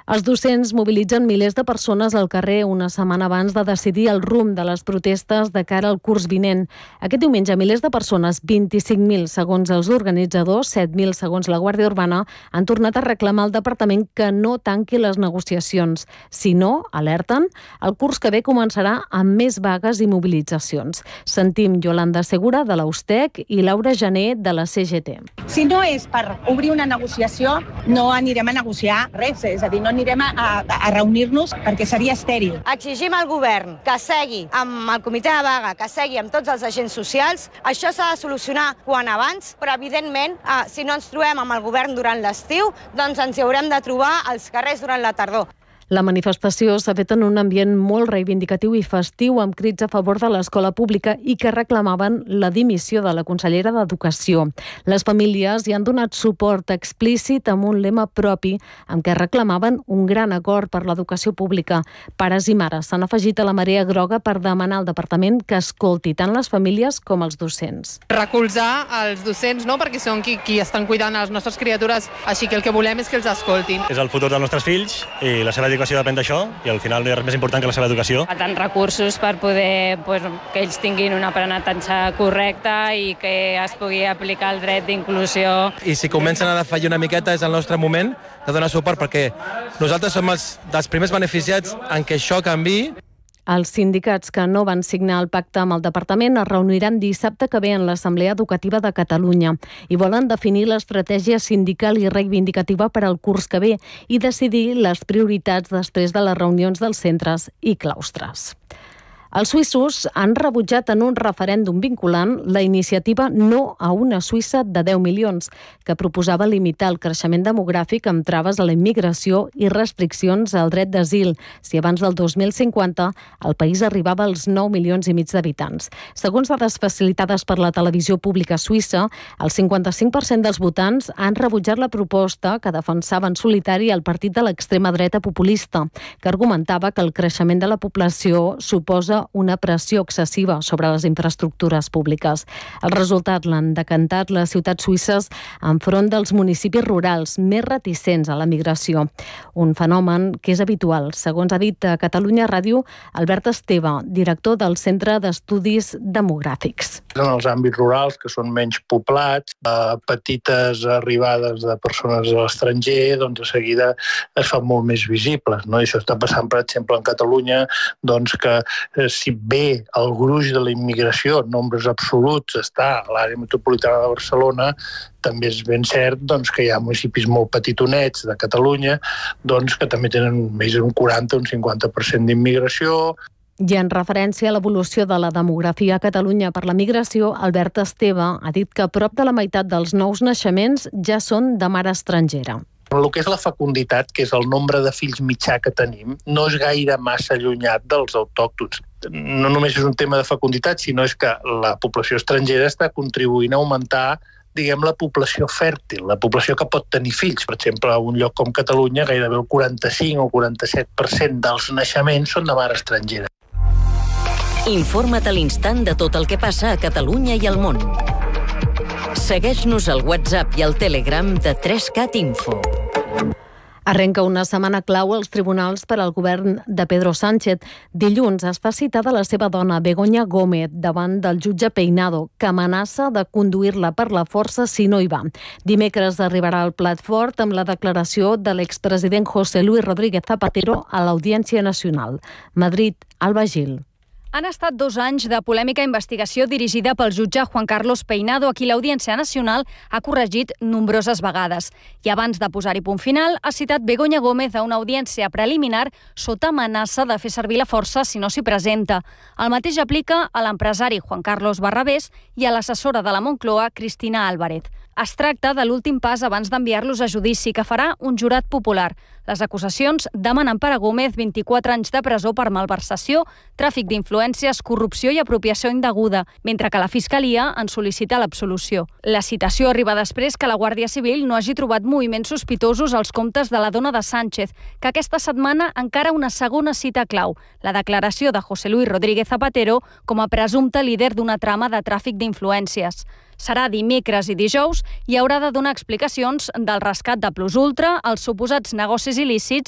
Els docents mobilitzen milers de persones al carrer una setmana abans de decidir el rumb de les protestes de cara al curs vinent. Aquest diumenge, milers de persones, 25.000 segons els organitzadors, 7.000 segons la Guàrdia Urbana, han tornat a reclamar al departament que no tanqui les negociacions. Si no, alerten, el curs que ve començarà amb més vagues i mobilitzacions. Sentim Yolanda Segura, de la USTEC, i Laura Jané, de la CGT. Si no és per obrir una negociació, no anirem a negociar res, és a dir, no anirem a reunir-nos perquè seria estèril. Exigim al govern que segui amb el comitè de vaga, que segui amb tots els agents socials. Això s'ha de solucionar quan abans, però evidentment, si no ens trobem amb el govern durant l'estiu, doncs ens hi haurem de trobar als carrers durant la tardor. La manifestació s'ha fet en un ambient molt reivindicatiu i festiu, amb crits a favor de l'escola pública i que reclamaven la dimissió de la consellera d'Educació. Les famílies hi han donat suport explícit amb un lema propi amb què reclamaven un gran acord per l'educació pública. Pares i mares s'han afegit a la marea groga per demanar al departament que escolti tant les famílies com els docents. Recolzar els docents, no? Perquè són qui estan cuidant les nostres criatures, així que el que volem és que els escoltin. És el futur dels nostres fills i la seva educació depèn d'això i al final no hi ha res més important que la seva educació. Falten recursos per poder que ells tinguin un aprenentatge correcte i que es pugui aplicar el dret d'inclusió. I si comencen a defallir una miqueta és el nostre moment de donar suport perquè nosaltres som els dels primers beneficiats en què això canviï. Els sindicats que no van signar el pacte amb el departament es reuniran dissabte que ve en l'Assemblea Educativa de Catalunya i volen definir l'estratègia sindical i reivindicativa per al curs que ve i decidir les prioritats després de les reunions dels centres i claustres. Els suïssos han rebutjat en un referèndum vinculant la iniciativa No a una Suïssa de 10 milions, que proposava limitar el creixement demogràfic amb traves a la immigració i restriccions al dret d'asil, si abans del 2050 el país arribava als 9 milions i mig d'habitants. Segons dades facilitades per la televisió pública suïssa, el 55% dels votants han rebutjat la proposta que defensava en solitari el partit de l'extrema dreta populista, que argumentava que el creixement de la població suposa una pressió excessiva sobre les infraestructures públiques. El resultat l'han decantat les ciutats suïsses enfront dels municipis rurals més reticents a la migració. Un fenomen que és habitual, segons ha dit a Catalunya Ràdio Albert Esteve, director del Centre d'Estudis Demogràfics. En els àmbits rurals, que són menys poblats, petites arribades de persones a l'estranger, doncs de seguida es fan molt més visibles, no? I això està passant, per exemple, en Catalunya, doncs que si bé el gruix de la immigració en nombres absoluts està a l'àrea metropolitana de Barcelona, també és ben cert doncs, que hi ha municipis molt petitonets de Catalunya doncs, que també tenen més d'un 40 o un 50% d'immigració. I en referència a l'evolució de la demografia a Catalunya per la migració, Albert Esteve ha dit que prop de la meitat dels nous naixements ja són de mare estrangera. El que és la fecunditat, que és el nombre de fills mitjà que tenim, no és gaire massa allunyat dels autòctons. No només és un tema de fecunditat, sinó és que la població estrangera està contribuint a augmentar, diguem, la població fèrtil, la població que pot tenir fills. Per exemple, a un lloc com Catalunya, gairebé el 45 o 47% dels naixements són de mare estrangera. Informa't a l'instant de tot el que passa a Catalunya i al món. Segueix-nos al WhatsApp i al Telegram de 3CAT Info. Arrenca una setmana clau als tribunals per al govern de Pedro Sánchez. Dilluns es fa citada la seva dona, Begoña Gómez, davant del jutge Peinado, que amenaça de conduir-la per la força si no hi va. Dimecres arribarà al plat fort amb la declaració de l'expresident José Luis Rodríguez Zapatero a l'Audiència Nacional. Madrid, Alba Gil. Han estat 2 anys de polèmica investigació dirigida pel jutge Juan Carlos Peinado, a qui l'Audiència Nacional ha corregit nombroses vegades. I abans de posar-hi punt final, ha citat Begoña Gómez a una audiència preliminar sota amenaça de fer servir la força si no s'hi presenta. El mateix aplica a l'empresari Juan Carlos Barrabés i a l'assessora de la Moncloa, Cristina Álvarez. Es tracta de l'últim pas abans d'enviar-los a judici, que farà un jurat popular. Les acusacions demanen per a Gómez 24 anys de presó per malversació, tràfic d'influències, corrupció i apropiació indeguda, mentre que la Fiscalia en sol·licita l'absolució. La citació arriba després que la Guàrdia Civil no hagi trobat moviments sospitosos als comptes de la dona de Sánchez, que aquesta setmana encara una segona cita clau, la declaració de José Luis Rodríguez Zapatero com a presumpte líder d'una trama de tràfic d'influències. Serà dimecres i dijous i haurà de donar explicacions del rescat de Plus Ultra, els suposats negocis il·lícits